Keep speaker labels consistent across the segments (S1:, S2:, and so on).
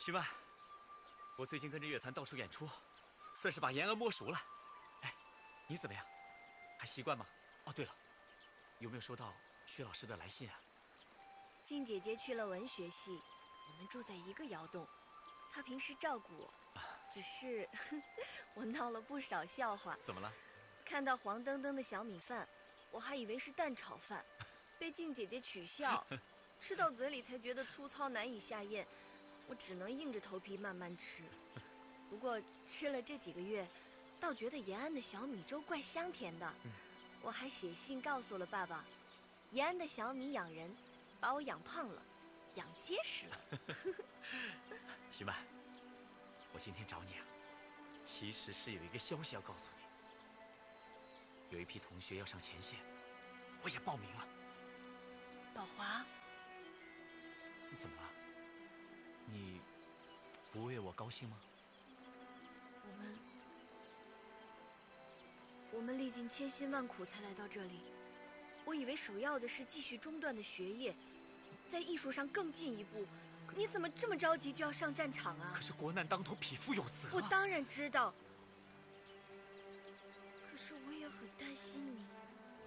S1: 徐曼，我最近跟着乐团到处演出，算是把延安摸熟了。哎，你怎么样？还习惯吗？哦，对了，有没有收到徐老师的来信啊？
S2: 静姐姐去了文学系，我们住在一个窑洞，她平时照顾我，只是我闹了不少笑话。
S1: 怎么了？
S2: 看到黄澄澄的小米饭，我还以为是蛋炒饭，被静姐姐取笑，吃到嘴里才觉得粗糙难以下咽，我只能硬着头皮慢慢吃。不过吃了这几个月，倒觉得延安的小米粥怪香甜的。我还写信告诉了爸爸，延安的小米养人，把我养胖了，养结实了。
S1: 徐曼，我今天找你啊，其实是有一个消息要告诉你。有一批同学要上前线，我也报名了。
S2: 宝华，
S1: 你怎么了？你不为我高兴吗？
S2: 我们历尽千辛万苦才来到这里，我以为首要的是继续中断的学业，在艺术上更进一步。你怎么这么着急就要上战场啊？
S1: 可是国难当头，匹夫有责。
S2: 我当然知道，可是我也很担心你。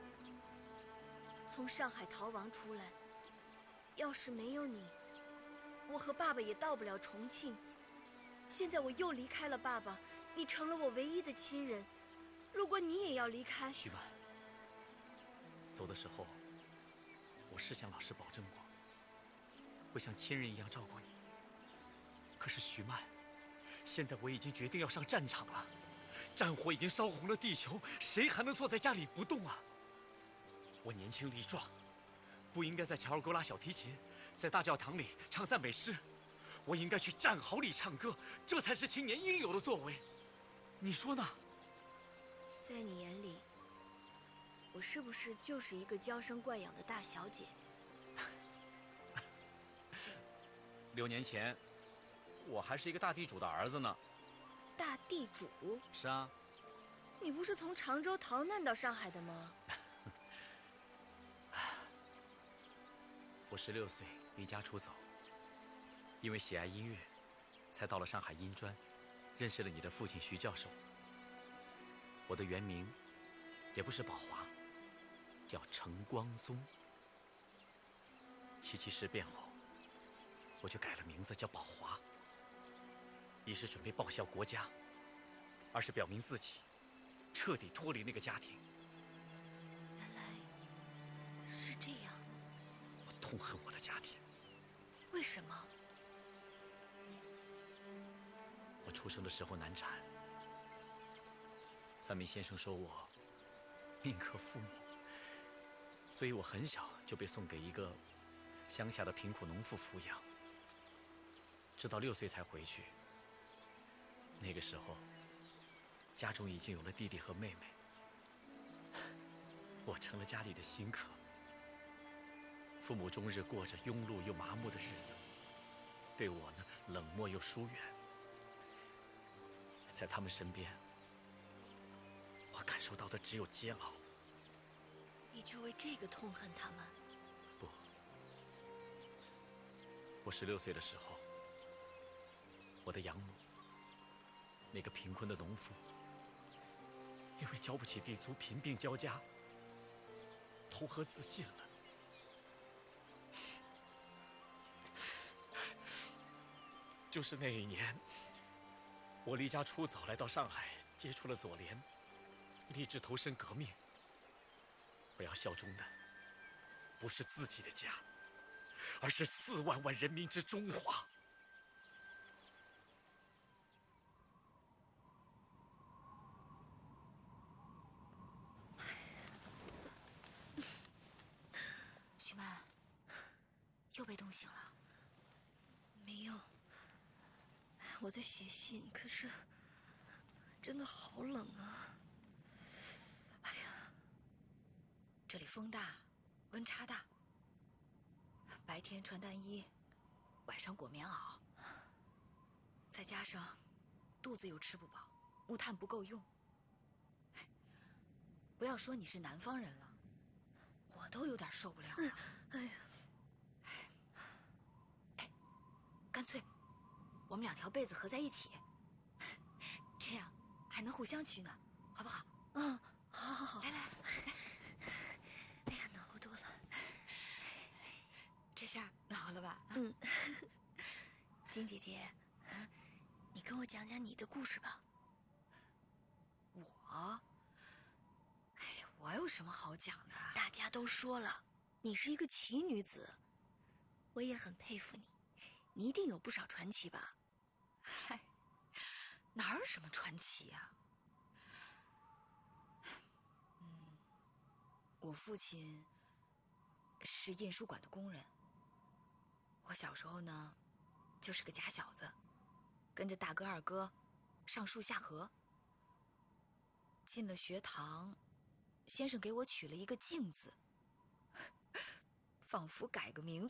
S2: 从上海逃亡出来，要是没有你，我和爸爸也到不了重庆。现在我又离开了爸爸，你成了我唯一的亲人。如果你也要离开，
S1: 徐曼，走的时候，我是向老师保证过，会像亲人一样照顾你。可是徐曼，现在我已经决定要上战场了，战火已经烧红了地球，谁还能坐在家里不动啊？我年轻力壮，不应该在乔尔沟拉小提琴，在大教堂里唱赞美诗，我应该去战壕里唱歌，这才是青年应有的作为。你说呢？
S2: 在你眼里，我是不是就是一个娇生惯养的大小姐
S1: ？6年前，我还是一个大地主的儿子呢。
S2: 大地主？
S1: 是啊。
S2: 你不是从常州逃难到上海的吗？
S1: 我16岁离家出走，因为喜爱音乐，才到了上海音专，认识了你的父亲徐教授。我的原名也不是宝华，叫程光宗。七七事变后，我就改了名字叫宝华，一是准备报效国家，二是表明自己彻底脱离那个家庭。
S2: 原来是这样。
S1: 我痛恨我的家庭。
S2: 为什么？
S1: 我出生的时候难产，算命先生说我命克父母，所以我很小就被送给一个乡下的贫苦农妇抚养，直到6岁才回去。那个时候，家中已经有了弟弟和妹妹，我成了家里的新客。父母终日过着庸碌又麻木的日子，对我呢冷漠又疏远。在他们身边，我感受到的只有煎熬。
S2: 你就为这个痛恨他们？
S1: 不，我16岁的时候，我的养母，那个贫困的农妇，因为交不起地租，贫病交加，投河自尽了。就是那一年，我离家出走，来到上海，接触了左联，立志投身革命。我要效忠的不是自己的家，而是4万万人民之中华。
S3: 徐曼，又被冻醒了？
S2: 没有，我在写信，可是真的好冷啊！哎呀，
S3: 这里风大，温差大，白天穿单衣，晚上裹棉袄，再加上肚子又吃不饱，木炭不够用。不要说你是南方人了，我都有点受不了了。
S2: 哎呀，
S3: 干脆我们2条被子合在一起，这样还能互相取暖，好不好？
S2: 嗯，好好好，
S3: 来来来，
S2: 哎呀，暖和多了。
S3: 这下暖和了吧？
S2: 嗯，金姐姐，你跟我讲讲你的故事吧。
S3: 我，哎呀，我有什么好讲的？
S2: 大家都说了，你是一个奇女子，我也很佩服你，你一定有不少传奇吧？
S3: 嗨，哪有什么传奇呀？我父亲是印书馆的工人。我小时候呢，就是个假小子，跟着大哥二哥上树下河。进了学堂，先生给我取了一个静字，仿佛改个名字